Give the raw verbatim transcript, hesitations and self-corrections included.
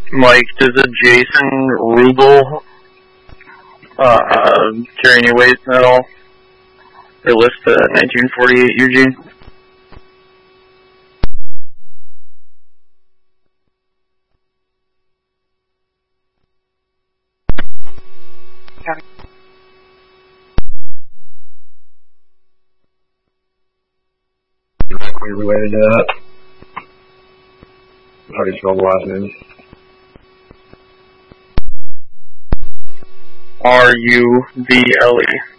Mike, does a Jason Rubel uh, carry any weight at all? They list the nineteen forty-eight Eugene. Related to that. How do you spell the last name? R U B L E.